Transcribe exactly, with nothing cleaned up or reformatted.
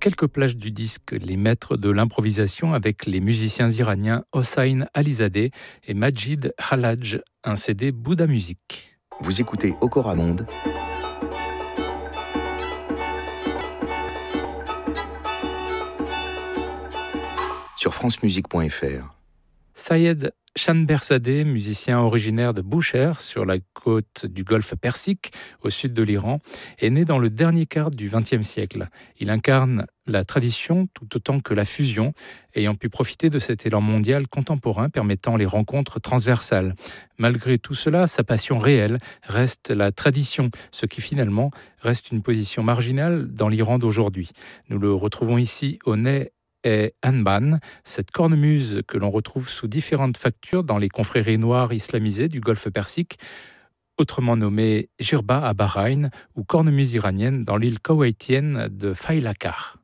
quelques plages du disque, les maîtres de l'improvisation avec les musiciens iraniens Hossein Alizadeh et Majid Khalaj, un C D Bouddha Music. Vous écoutez Okora Monde sur francemusique point f r. Sayed Shanberzadeh, musicien originaire de Boucher, sur la côte du golfe Persique, au sud de l'Iran, est né dans le dernier quart du vingtième siècle. Il incarne la tradition tout autant que la fusion, ayant pu profiter de cet élan mondial contemporain permettant les rencontres transversales. Malgré tout cela, sa passion réelle reste la tradition, ce qui finalement reste une position marginale dans l'Iran d'aujourd'hui. Nous le retrouvons ici au nez et Anban, cette cornemuse que l'on retrouve sous différentes factures dans les confréries noires islamisées du golfe Persique, autrement nommée Jirba à Bahreïn ou cornemuse iranienne dans l'île koweïtienne de Failakar.